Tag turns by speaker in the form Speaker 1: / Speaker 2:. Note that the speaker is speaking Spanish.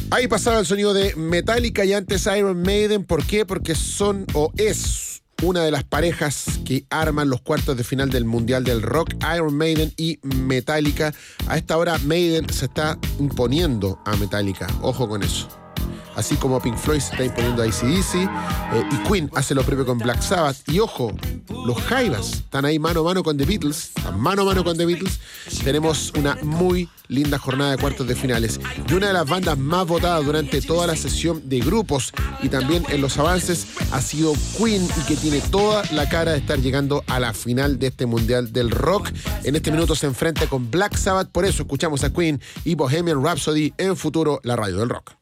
Speaker 1: Ahí pasaba el sonido de Metallica y antes Iron Maiden. ¿Por qué? Porque son o es una de las parejas que arman los cuartos de final del Mundial del Rock, Iron Maiden y Metallica. A esta hora Maiden se está imponiendo a Metallica. Ojo con eso. Así como Pink Floyd se está imponiendo a AC/DC y Queen hace lo propio con Black Sabbath. Y ojo, los Jaivas están ahí mano a mano con The Beatles. Están mano a mano con The Beatles. Tenemos una muy linda jornada de cuartos de finales. Y una de las bandas más votadas durante toda la sesión de grupos y también en los avances ha sido Queen, y que tiene toda la cara de estar llegando a la final de este Mundial del Rock. En este minuto se enfrenta con Black Sabbath. Por eso escuchamos a Queen y Bohemian Rhapsody en Futuro, la radio del rock.